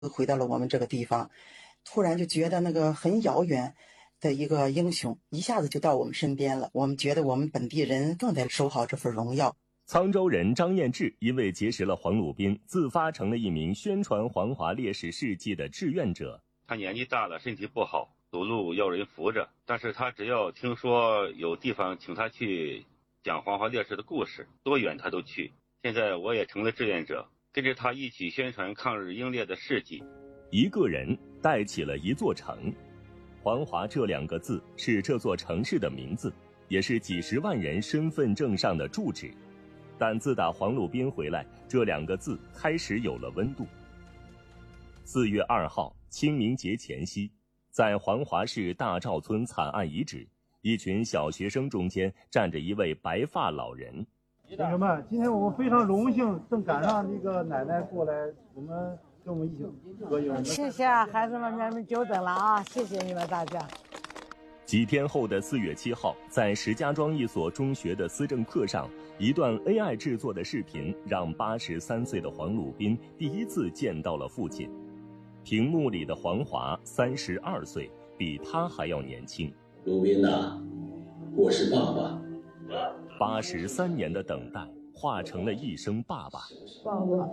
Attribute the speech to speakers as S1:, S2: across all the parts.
S1: 回到了我们这个地方，突然就觉得那个很遥远的一个英雄一下子就到我们身边了，我们觉得我们本地人更得守好这份荣耀。
S2: 沧州人张彦志因为结识了黄鲁宾，自发成了一名宣传黄华烈士事迹的志愿者。
S3: 他年纪大了，身体不好，走路要人扶着，但是他只要听说有地方请他去讲黄华烈士的故事，多远他都去。现在我也成了志愿者，跟着他一起宣传抗日英烈的事迹。
S2: 一个人带起了一座城，黄华这2个字是这座城市的名字，也是几十万人身份证上的住址。但自打黄鲁宾回来，这2个字开始有了温度。4月2号，清明节前夕，在黄华市大赵村惨案遗址，一群小学生中间站着一位白发老人。
S4: 同学们，今天我们非常荣幸，正赶上这个奶奶过来，跟我们一起合影。
S5: 谢谢孩子们，你们久等了啊！谢谢你们大家。
S2: 几天后的4月7号，在石家庄一所中学的思政课上，一段 AI 制作的视频让83岁的黄鲁宾第一次见到了父亲。屏幕里的黄华32岁，比他还要年轻。
S6: 鲁宾呐，我是爸爸。
S2: 83年的等待化成了一声爸爸。
S5: 爸爸，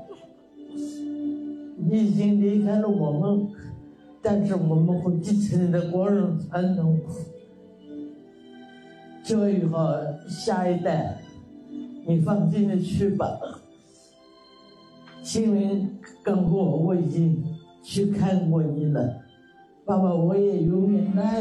S5: 你已经离开了我们，但是我们会继承你的光荣传统，教育好下一代。你放心的去吧。清明刚过，我已经去看过你了，爸爸，我也永远爱